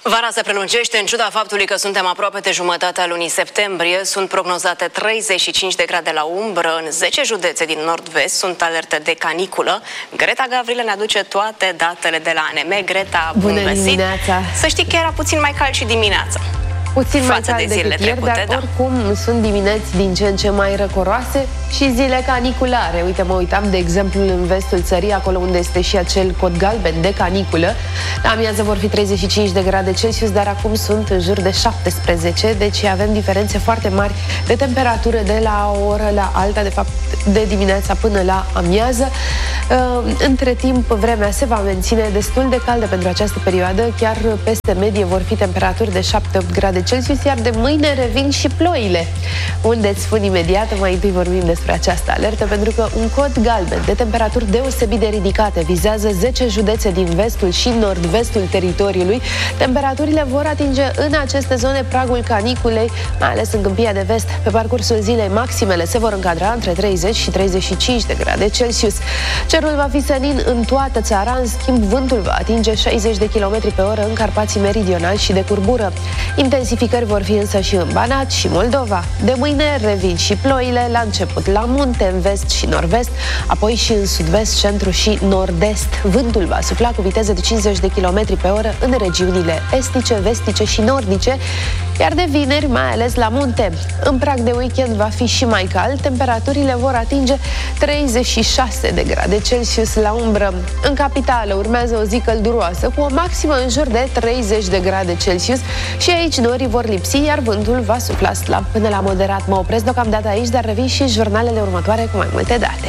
Vara se prelungește, în ciuda faptului că suntem aproape de jumătatea lunii septembrie. Sunt prognozate 35 de grade la umbră. În 10 județe din nord-vest sunt alerte de caniculă. Greta Gavrilă ne aduce toate datele de la ANM. Greta, bun găsit! Dimineața! Să știi că era puțin mai cald și dimineața. Puțin mai cald decât ieri, dar oricum sunt dimineți din ce în ce mai răcoroase și zile caniculare. Uite, mă uitam, de exemplu, în vestul țării, acolo unde este și acel cod galben de caniculă. La amiază vor fi 35 de grade Celsius, dar acum sunt în jur de 17, deci avem diferențe foarte mari de temperatură de la o oră la alta, de fapt, de dimineața până la amiază. Între timp, vremea se va menține destul de caldă pentru această perioadă, chiar peste medie vor fi temperaturi de 7-8 grade Celsius, iar de mâine revin și ploile, unde îți spun imediat. Mai întâi vorbim despre această alertă, pentru că un cod galben de temperaturi deosebit de ridicate vizează 10 județe din vestul și nord-vestul teritoriului. Temperaturile vor atinge în aceste zone pragul caniculei, mai ales în Câmpia de Vest. Pe parcursul zilei, maximele se vor încadra între 30 și 35 de grade Celsius. Cerul va fi senin în toată țara, în schimb vântul va atinge 60 de km pe oră în Carpații meridionali și de curbură. Intensificări vor fi însă și în Banat și Moldova. De mâine revin și ploile, la început la munte, în vest și nord-vest, apoi și în sud-vest, centru și nord-est. Vântul va sufla cu viteză de 50 de km pe oră în regiunile estice, vestice și nordice, iar de vineri, mai ales la munte. În prag de weekend va fi și mai cald, temperaturile vor atinge 36 de grade Celsius la umbră. În capitală urmează o zi călduroasă, cu o maximă în jur de 30 de grade Celsius și aici norii vor lipsi, iar vântul va sufla slab până la moderat. Mă opresc deocamdată aici, dar revin și jurnalele următoare cu mai multe date.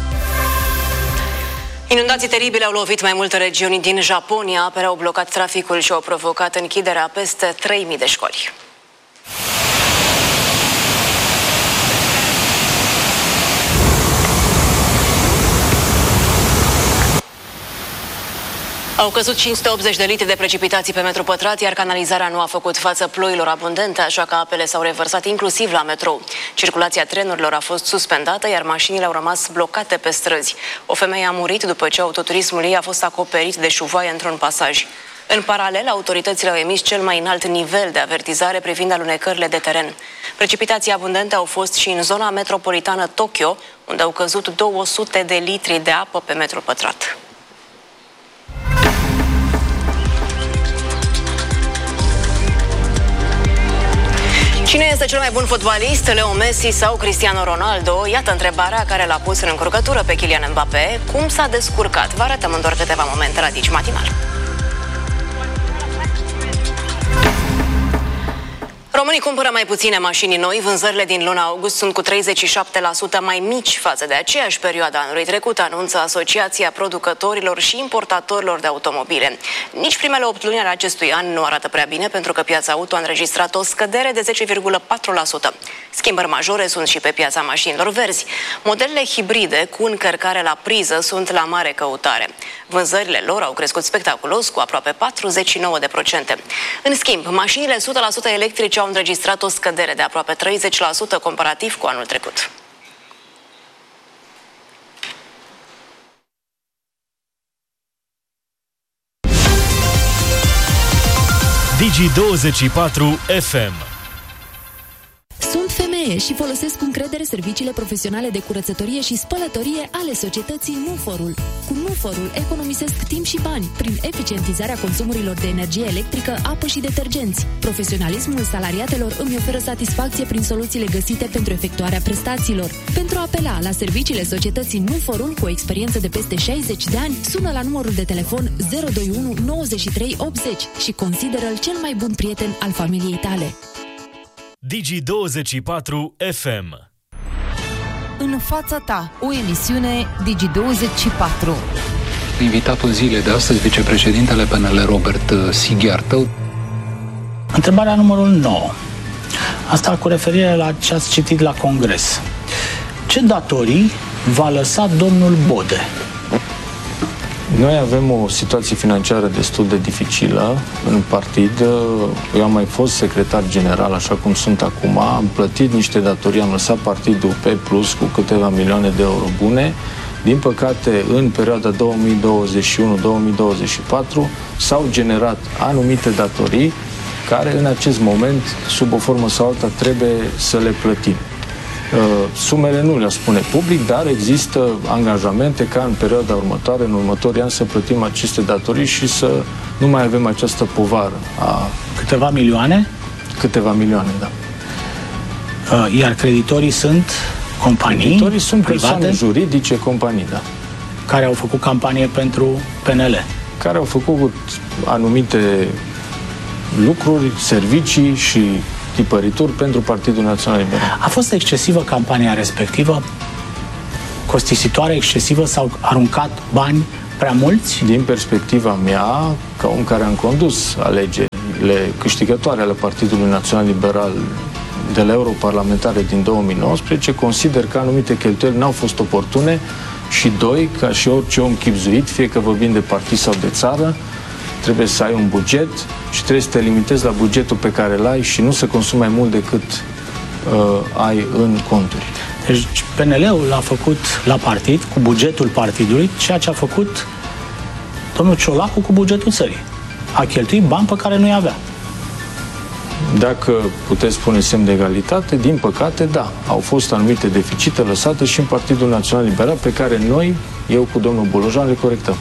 Inundații teribile au lovit mai multe regiuni din Japonia, apele au blocat traficul și au provocat închiderea peste 3.000 de școli. Au căzut 580 de litri de precipitații pe metru pătrat, iar canalizarea nu a făcut față ploilor abundente, așa că apele s-au revărsat inclusiv la metrou. Circulația trenurilor a fost suspendată, iar mașinile au rămas blocate pe străzi. O femeie a murit după ce autoturismul ei a fost acoperit de șuvoaie într-un pasaj. În paralel, autoritățile au emis cel mai înalt nivel de avertizare privind alunecările de teren. Precipitații abundente au fost și în zona metropolitană Tokyo, unde au căzut 200 de litri de apă pe metru pătrat. Cine este cel mai bun fotbalist, Leo Messi sau Cristiano Ronaldo? Iată întrebarea care l-a pus în încurcătură pe Kylian Mbappé. Cum s-a descurcat? Vă arătăm în doar câteva momente la Digi Matinal. Românii cumpără mai puține mașini noi. Vânzările din luna august sunt cu 37% mai mici față de aceeași perioadă anului trecut, anunță Asociația Producătorilor și Importatorilor de Automobile. Nici primele 8 luni ale acestui an nu arată prea bine, pentru că piața auto a înregistrat o scădere de 10,4%. Schimbări majore sunt și pe piața mașinilor verzi. Modelele hibride cu încărcare la priză sunt la mare căutare. Vânzările lor au crescut spectaculos, cu aproape 49%. În schimb, mașinile 100% electrice au înregistrat o scădere de aproape 30% comparativ cu anul trecut. Digi24 FM. Sunt femeie și folosesc cu încredere serviciile profesionale de curățătorie și spălătorie ale societății Nuforul. Cu Nuforul economisesc timp și bani prin eficientizarea consumurilor de energie electrică, apă și detergenți. Profesionalismul salariatelor îmi oferă satisfacție prin soluțiile găsite pentru efectuarea prestațiilor. Pentru a apela la serviciile societății Nuforul cu o experiență de peste 60 de ani, sună la numărul de telefon 021 93 80 și consideră-l cel mai bun prieten al familiei tale. Digi24 FM. În fața ta, o emisiune Digi24. Invitatul zilei de astăzi, vicepreședintele PNL Robert Sighiartă. Întrebarea numărul 9. Asta cu referire la ce ați citit la Congres. Ce datorii va lăsa domnul Bode? Noi avem o situație financiară destul de dificilă în partid. Eu am mai fost secretar general, așa cum sunt acum. Am plătit niște datorii, am lăsat partidul pe plus cu câteva milioane de euro bune. Din păcate, în perioada 2021-2024 s-au generat anumite datorii care în acest moment, sub o formă sau alta, trebuie să le plătim. Sumele nu le spune public, dar există angajamente ca în perioada următoare, în următorii ani, să plătim aceste datorii și să nu mai avem această povară. Câteva milioane? Câteva milioane, da. Iar creditorii sunt companii Creditorii sunt private, persoane juridice, companii, da. Care au făcut campanie pentru PNL. Care au făcut anumite lucruri, servicii și tipărituri pentru Partidul Național Liberal. A fost excesivă campania respectivă? Costisitoare, excesivă? S-au aruncat bani prea mulți? Din perspectiva mea, ca om care am condus alegerile câștigătoare ale Partidului Național Liberal de la europarlamentare din 2019, consider că anumite cheltuieli n-au fost oportune și doi, ca și orice om chibzuit, fie că vorbim de partid sau de țară, trebuie să ai un buget și trebuie să te limitezi la bugetul pe care îl ai și nu să consumi mai mult decât ai în conturi. Deci PNL-ul a făcut la partid, cu bugetul partidului, ceea ce a făcut domnul Ciolacu cu bugetul țării. A cheltuit bani pe care nu-i avea. Dacă puteți spune semn de egalitate, din păcate, da, au fost anumite deficite lăsate și în Partidul Național Liberal pe care noi, eu cu domnul Bolojan, le corectăm.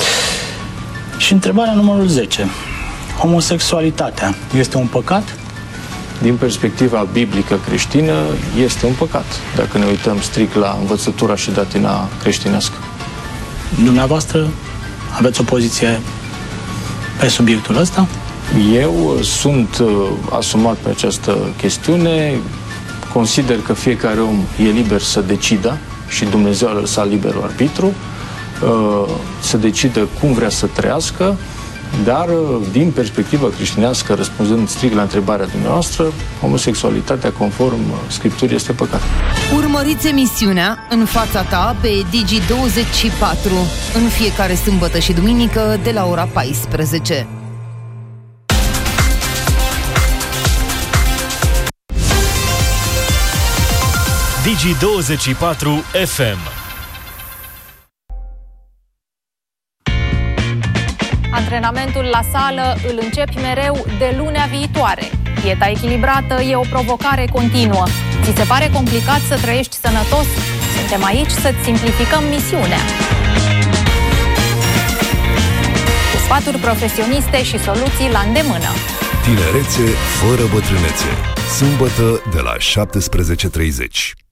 Și întrebarea numărul 10. Homosexualitatea este un păcat? Din perspectiva biblică creștină, este un păcat, dacă ne uităm strict la învățătura și datina creștinească. Dumneavoastră aveți o poziție pe subiectul ăsta? Eu sunt asumat pe această chestiune, consider că fiecare om e liber să decidă și Dumnezeu a lăsat liberul arbitru, să decidă cum vrea să trăiască, dar din perspectiva creștinească, răspunzând strict la întrebarea dumneavoastră, homosexualitatea conform Scripturii este păcat. Urmăriți emisiunea În fața ta pe Digi24 în fiecare sâmbătă și duminică de la ora 14. Digi24 FM. Antrenamentul la sală îl începi mereu de lunea viitoare. Dieta echilibrată e o provocare continuă. Ți se pare complicat să trăiești sănătos? Suntem aici să-ți simplificăm misiunea. Cu sfaturi profesioniste și soluții la îndemână. Tinerețe fără bătrânețe. Sâmbătă de la 17:30.